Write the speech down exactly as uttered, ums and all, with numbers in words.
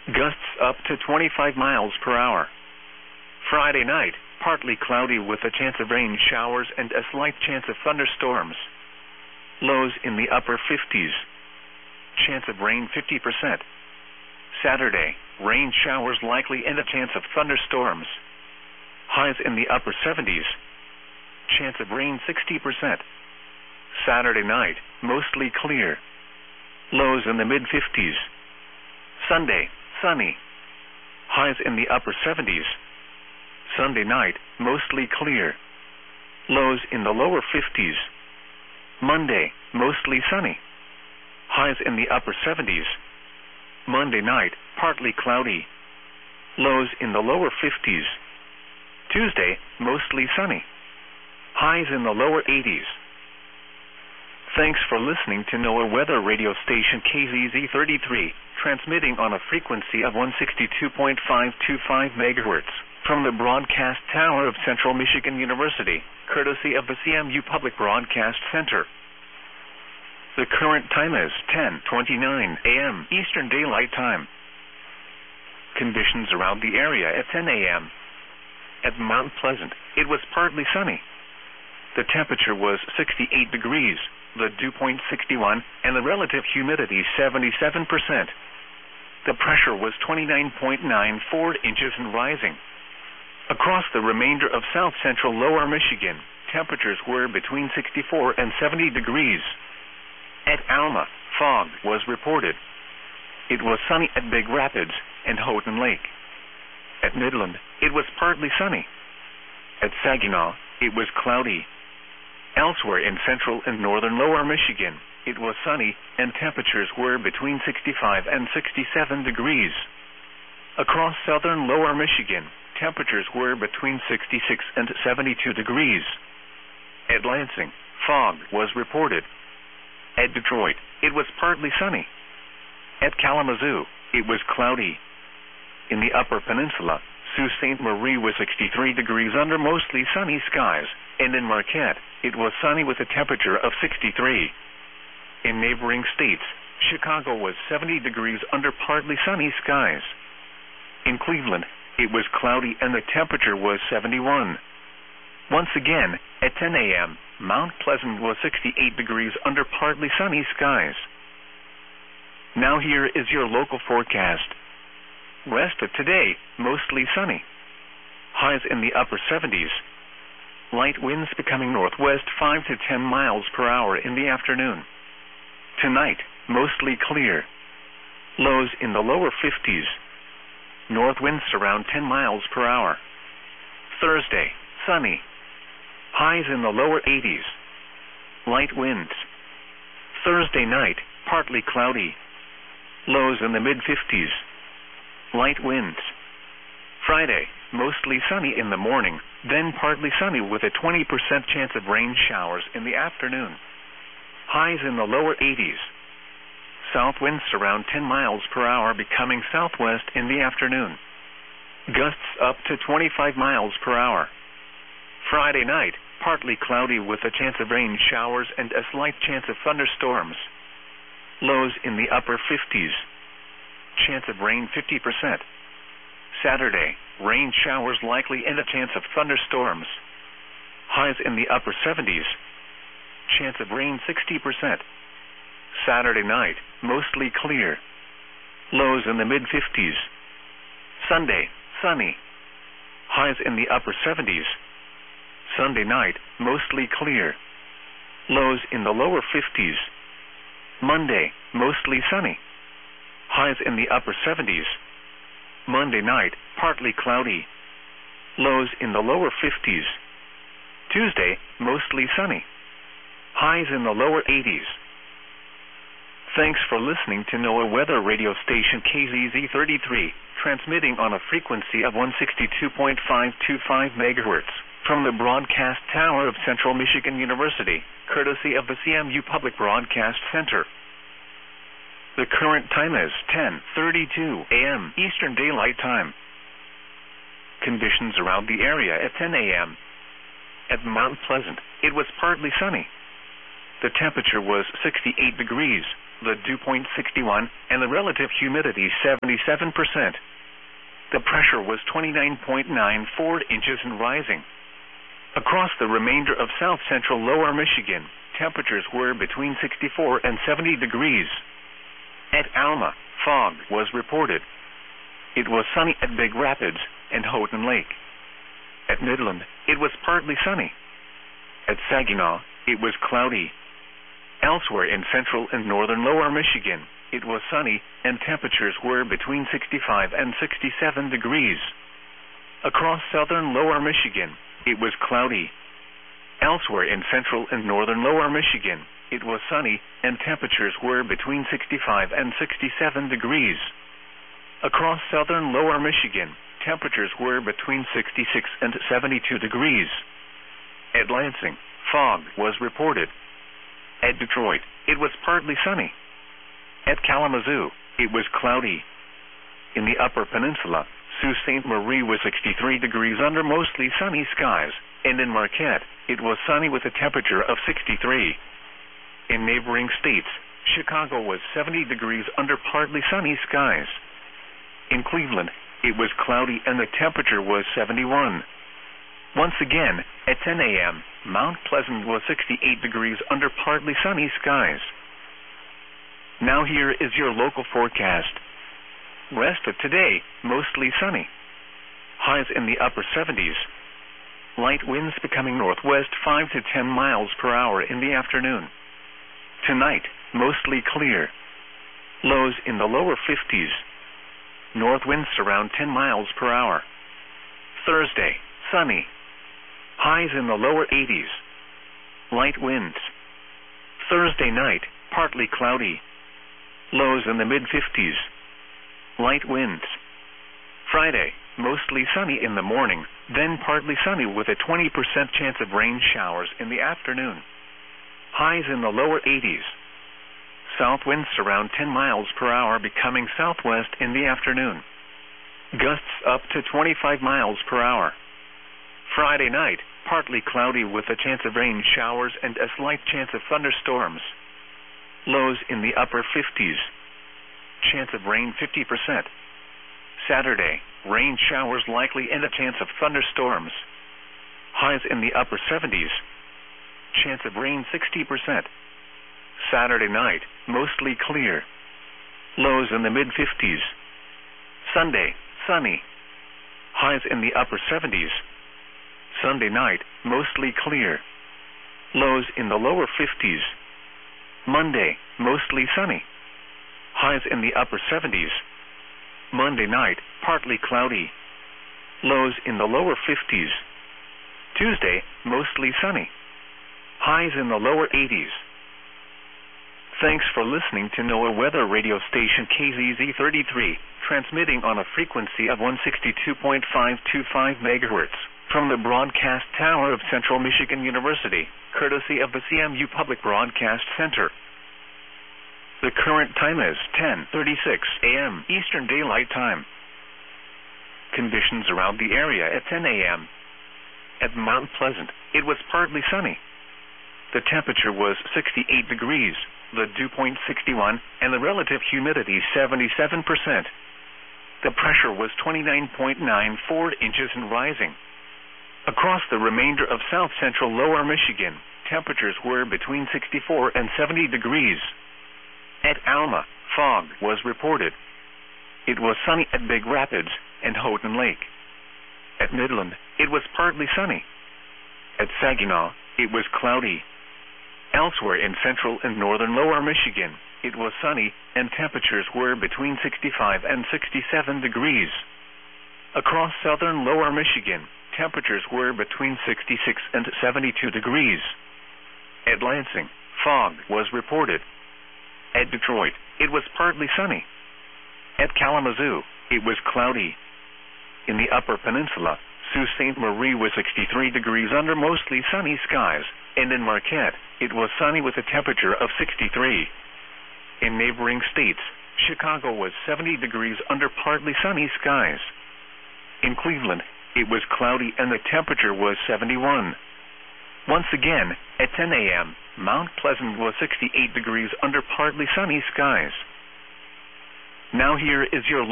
Gusts up to twenty-five miles per hour. Friday night, partly cloudy with a chance of rain showers and a slight chance of thunderstorms. Lows in the upper fifties. Chance of rain fifty percent. Saturday, rain showers likely and a chance of thunderstorms. Highs in the upper seventies. Chance of rain sixty percent. Saturday night, mostly clear. Lows in the mid-fifties. Sunday, sunny. Highs in the upper seventies. Sunday night, mostly clear. Lows in the lower fifties. Monday, mostly sunny. Highs in the upper seventies. Monday night, partly cloudy. Lows in the lower fifties. Tuesday, mostly sunny. Highs in the lower eighties. Thanks for listening to NOAA Weather Radio Station K Z Z thirty-three, transmitting on a frequency of one sixty-two point five two five megahertz from the broadcast tower of Central Michigan University, courtesy of the C M U Public Broadcast Center. The current time is ten twenty-nine a m Eastern Daylight Time. Conditions around the area at ten a m At Mount Pleasant, it was partly sunny. The temperature was sixty-eight degrees, the dew point sixty-one, and the relative humidity seventy-seven percent. The pressure was twenty-nine point nine four inches and rising. Across the remainder of south-central lower Michigan, temperatures were between sixty-four and seventy degrees. At Alma, fog was reported. It was sunny at Big Rapids and Houghton Lake. At Midland, it was partly sunny. At Saginaw, it was cloudy. Elsewhere in central and northern lower Michigan, it was sunny and temperatures were between sixty-five and sixty-seven degrees. Across southern lower Michigan, temperatures were between sixty-six and seventy-two degrees. At Lansing, fog was reported. At Detroit, it was partly sunny. At Kalamazoo, it was cloudy. In the Upper Peninsula, Sault Ste. Marie was sixty-three degrees under mostly sunny skies, and in Marquette, it was sunny with a temperature of sixty-three. In neighboring states, Chicago was seventy degrees under partly sunny skies. In Cleveland, it was cloudy and the temperature was seventy-one. Once again, at ten a m, Mount Pleasant was sixty-eight degrees under partly sunny skies. Now here is your local forecast. Rest of today, mostly sunny. Highs in the upper seventies. Light winds becoming northwest five to ten miles per hour in the afternoon. Tonight, mostly clear. Lows in the lower fifties. North winds around ten miles per hour. Thursday, sunny. Highs in the lower eighties. Light winds. Thursday night, partly cloudy. Lows in the mid-fifties. Light winds. Friday, mostly sunny in the morning, then partly sunny with a twenty percent chance of rain showers in the afternoon. Highs in the lower eighties. South winds around ten miles per hour becoming southwest in the afternoon. Gusts up to twenty-five miles per hour. Friday night, partly cloudy with a chance of rain showers and a slight chance of thunderstorms. Lows in the upper fifties. Chance of rain fifty percent. Saturday, rain showers likely and a chance of thunderstorms. Highs in the upper seventies. Chance of rain sixty percent. Saturday night, mostly clear. Lows in the mid-fifties. Sunday, sunny. Highs in the upper seventies. Sunday night, mostly clear. Lows in the lower fifties. Monday, mostly sunny. Highs in the upper seventies. Monday night, partly cloudy. Lows in the lower fifties. Tuesday, mostly sunny. Highs in the lower eighties. Thanks for listening to NOAA Weather Radio Station K Z Z thirty-three, transmitting on a frequency of one sixty-two point five two five megahertz from the broadcast tower of Central Michigan University, courtesy of the C M U Public Broadcast Center. The current time is ten thirty-two a m Eastern Daylight Time. Conditions around the area at ten a m At Mount Pleasant, it was partly sunny. The temperature was sixty-eight degrees, the dew point sixty-one, and the relative humidity seventy-seven percent. The pressure was twenty-nine point nine four inches and rising. Across the remainder of south-central lower Michigan, temperatures were between sixty-four and seventy degrees. At Alma, fog was reported. It was sunny at Big Rapids and Houghton Lake. At Midland, it was partly sunny. At Saginaw, it was cloudy. Elsewhere in central and northern lower Michigan, it was sunny and temperatures were between sixty-five and sixty-seven degrees. Across southern lower Michigan, it was cloudy. Elsewhere in central and northern lower Michigan, it was sunny and temperatures were between sixty-five and sixty-seven degrees. Across southern lower Michigan, temperatures were between sixty-six and seventy-two degrees. At Lansing, fog was reported. At Detroit, it was partly sunny. At Kalamazoo, it was cloudy. In the Upper Peninsula, Sault Ste. Marie was sixty-three degrees under mostly sunny skies, and in Marquette, it was sunny with a temperature of sixty-three. In neighboring states, Chicago was seventy degrees under partly sunny skies. In Cleveland, it was cloudy and the temperature was seventy-one. Once again, at ten a.m., Mount Pleasant was sixty-eight degrees under partly sunny skies. Now here is your local forecast. Rest of today, mostly sunny. Highs in the upper seventies. Light winds becoming northwest five to ten miles per hour in the afternoon. Tonight, mostly clear. Lows in the lower fifties. North winds around ten miles per hour. Thursday, sunny. Highs in the lower eighties. Light winds. Thursday night, partly cloudy. Lows in the mid-fifties. Light winds. Friday, mostly sunny in the morning, then partly sunny with a twenty percent chance of rain showers in the afternoon. Highs in the lower eighties. South winds around ten miles per hour becoming southwest in the afternoon. Gusts up to twenty-five miles per hour. Friday night, partly cloudy with a chance of rain showers and a slight chance of thunderstorms. Lows in the upper fifties. Chance of rain fifty percent. Saturday, rain showers likely and a chance of thunderstorms. Highs in the upper seventies. Chance of rain sixty percent. Saturday night, mostly clear. Lows in the mid-fifties. Sunday, sunny. Highs in the upper seventies. Sunday night, mostly clear. Lows in the lower fifties. Monday, mostly sunny. Highs in the upper seventies. Monday night, partly cloudy. Lows in the lower fifties. Tuesday, mostly sunny. Highs in the lower eighties. Thanks for listening to NOAA Weather Radio Station K Z Z thirty-three, transmitting on a frequency of one sixty-two point five two five megahertz from the broadcast tower of Central Michigan University, courtesy of the C M U Public Broadcast Center. The current time is ten thirty-six a.m. Eastern Daylight Time. Conditions around the area at ten a.m. At Mount Pleasant, it was partly sunny. The temperature was sixty-eight degrees, the dew point sixty-one, and the relative humidity seventy-seven percent. The pressure was twenty-nine point nine four inches and rising. Across the remainder of south-central lower Michigan, temperatures were between sixty-four and seventy degrees. At Alma, fog was reported. It was sunny at Big Rapids and Houghton Lake. At Midland, it was partly sunny. At Saginaw, it was cloudy. Elsewhere in central and northern lower Michigan, it was sunny and temperatures were between sixty-five and sixty-seven degrees. Across southern lower Michigan, temperatures were between sixty-six and seventy-two degrees. At Lansing, fog was reported. At Detroit, it was partly sunny. At Kalamazoo, it was cloudy. In the Upper Peninsula, Sault Ste. Marie was sixty-three degrees under mostly sunny skies, and in Marquette, it was sunny with a temperature of sixty-three. In neighboring states, Chicago was seventy degrees under partly sunny skies. In Cleveland, it was cloudy and the temperature was seventy-one. Once again, At ten a.m., Mount Pleasant was sixty-eight degrees under partly sunny skies. Now here is your